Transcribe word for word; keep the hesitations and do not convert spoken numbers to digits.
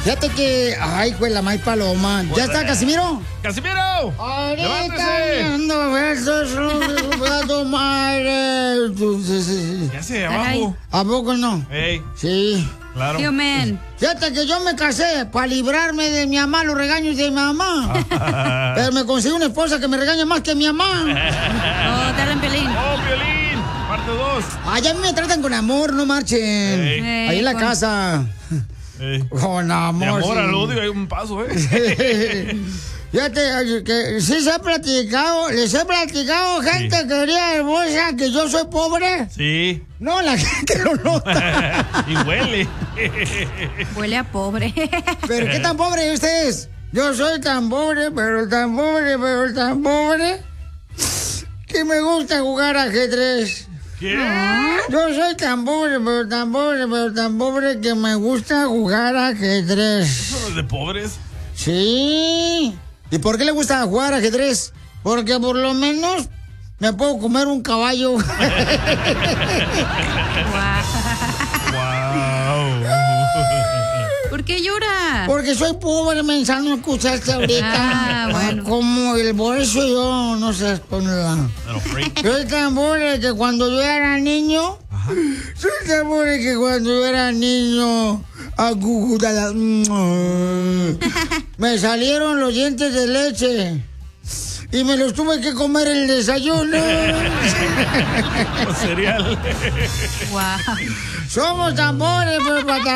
Fíjate que, ay, pues la maíz paloma. ¿Ya está, Casimiro? ¡Casimiro! Ahorita ando besos, a tomar. Ya sé, abajo. ¿A poco no? Ey. Sí. Claro. Tío, man. Fíjate que yo me casé para librarme de mi mamá, los regaños de mi mamá. Pero me conseguí una esposa que me regaña más que mi mamá. Oh, te hablan Piolín. ¡Oh, Piolín! Parte dos. Allá a mí me tratan con amor, no marchen. Ey. Ahí en la Con- casa. Ey. Con amor. De amor sí. al odio hay un paso, ¿eh? Fíjate que sí se ha platicado, les he platicado, gente Sí. querida hermosa, que yo soy pobre. Sí. No, la gente lo nota. Y huele. Huele a pobre. Pero ¿qué tan pobre ustedes? Yo soy tan pobre, pero tan pobre, pero tan pobre, que me gusta jugar ajedrez. ¿Qué? Yo soy tan pobre, pero tan pobre, pero tan pobre, que me gusta jugar ajedrez. ¿Son los de pobres? Sí. ¿Y por qué le gusta jugar ajedrez? Porque por lo menos me puedo comer un caballo. ¡Wow! ¿Por qué llora? Porque soy pobre, mensa, no escuchaste ahorita. Ah, bueno. Como el bolso yo, no sé con la... Pero freak. Soy tan pobre que cuando yo era niño... Soy tan pobre que cuando yo era niño... A Cúcuta, me salieron los dientes de leche. Y me los tuve que comer en el desayuno. Con cereal. Wow. Somos tan pobres, pero para